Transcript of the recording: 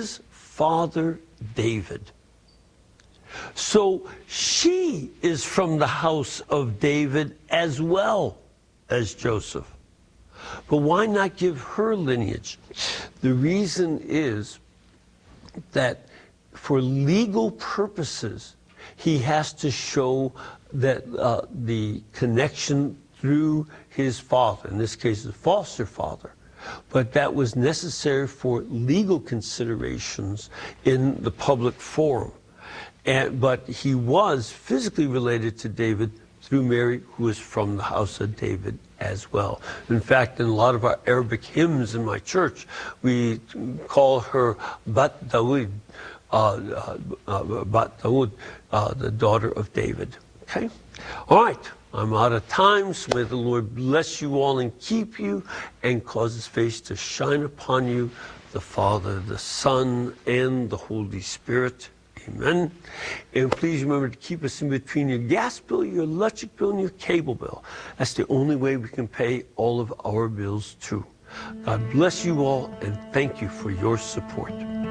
his father David. So she is from the house of David as well as Joseph. But why not give her lineage? The reason is that for legal purposes, he has to show that the connection through his father, in this case his foster father, but that was necessary for legal considerations in the public forum. But he was physically related to David through Mary, who is from the house of David as well. In fact, in a lot of our Arabic hymns in my church, we call her Bat Dawood, the daughter of David. Okay? All right. I'm out of time, so may the Lord bless you all and keep you and cause his face to shine upon you, the Father, the Son, and the Holy Spirit. Amen. And please remember to keep us in between your gas bill, your electric bill, and your cable bill. That's the only way we can pay all of our bills too. God bless you all, and thank you for your support.